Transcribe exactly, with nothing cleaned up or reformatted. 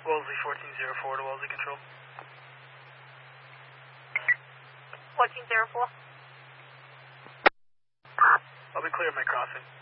Wellesley fourteen zero four to Wellesley Control. fourteen zero four. I'll be clear of my crossing.